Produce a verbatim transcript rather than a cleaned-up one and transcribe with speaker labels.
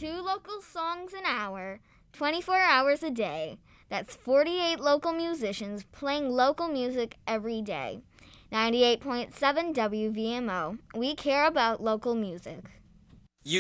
Speaker 1: two local songs an hour, twenty-four hours a day. That's forty-eight local musicians playing local music every day. ninety-eight point seven W V M O. We care about local music.